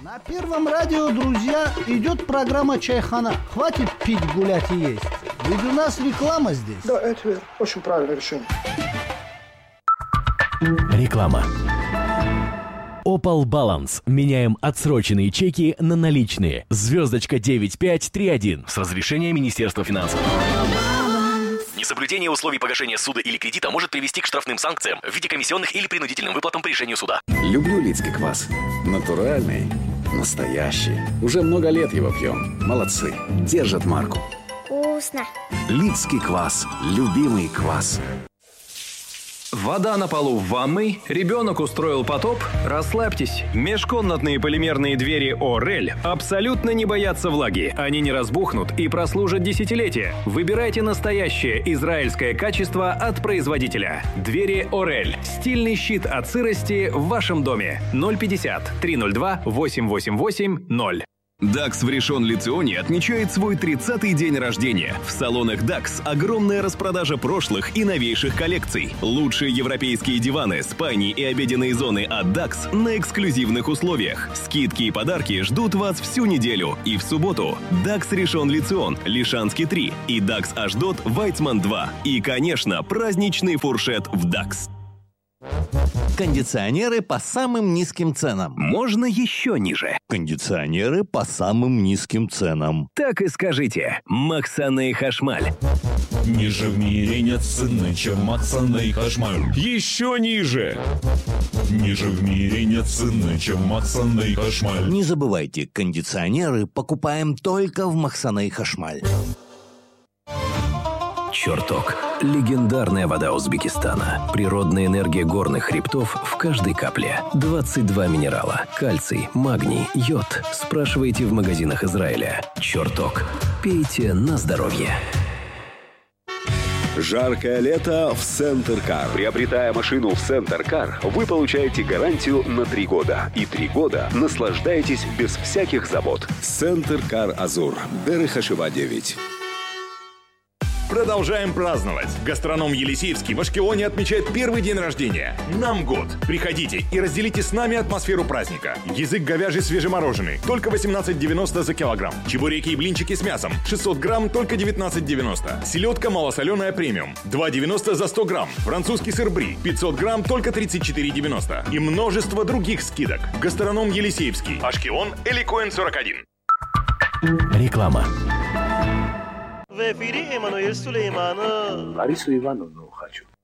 На Первом радио, друзья, идет программа «Чайхана». Хватит пить, гулять и есть. Ведь у нас реклама здесь. Да, это очень правильное решение. Реклама. Opal Balance. Меняем отсроченные чеки на наличные. Звездочка 9531 с разрешения Министерства финансов. Несоблюдение условий погашения суда или кредита может привести к штрафным санкциям в виде комиссионных или принудительным выплатам по решению суда. Люблю Лидский квас. Натуральный, настоящий. Уже много лет его пьем. Молодцы. Держат марку. Вкусно. Лидский квас. Любимый квас. Вода на полу в ванной, ребенок устроил потоп? Расслабьтесь. Межкомнатные полимерные двери Орель абсолютно не боятся влаги. Они не разбухнут и прослужат десятилетия. Выбирайте настоящее израильское качество от производителя. Двери Орель. Стильный щит от сырости в вашем доме. 050-302-888-0. DAX в Ришон-Ле-Ционе отмечает свой 30-й день рождения. В салонах DAX огромная распродажа прошлых и новейших коллекций. Лучшие европейские диваны, спальни и обеденные зоны от DAX на эксклюзивных условиях. Скидки и подарки ждут вас всю неделю. И в субботу DAX Ришон-Ле-Цион, Лишанский 3 и DAX Ашдот, Вайцман 2. И, конечно, праздничный фуршет в DAX. Кондиционеры по самым низким ценам. Можно еще ниже. Кондиционеры по самым низким ценам. Так и скажите. Максаны Хашмаль. Ниже в мире нет цены, чем Максаны Хашмаль. Еще ниже. Ниже в мире нет цены, чем Максаны Хашмаль. Не забывайте, кондиционеры покупаем только в Максаны Хашмаль. Чертог. Легендарная вода Узбекистана. Природная энергия горных хребтов в каждой капле. 22 минерала. Кальций, магний, йод. Спрашивайте в магазинах Израиля. Чертог. Пейте на здоровье. Жаркое лето в Центр Кар. Приобретая машину в Центр Кар, вы получаете гарантию на 3 года. И 3 года наслаждаетесь без всяких забот. Центр Кар Азур. Беры-Хашива 9. Продолжаем праздновать. Гастроном Елисеевский в Ашкелоне отмечает первый день рождения. Нам год. Приходите и разделите с нами атмосферу праздника. Язык говяжий свежемороженый. Только 18,90 за килограмм. Чебуреки и блинчики с мясом. 600 грамм, только 19,90. Селедка малосоленая премиум. 2,90 за 100 грамм. Французский сыр бри. 500 грамм, только 34,90. И множество других скидок. Гастроном Елисеевский. Ашкелон, Эликоин 41. Реклама. В эфире Эммануэль Сулейманов. Ларису Ивановну хочу.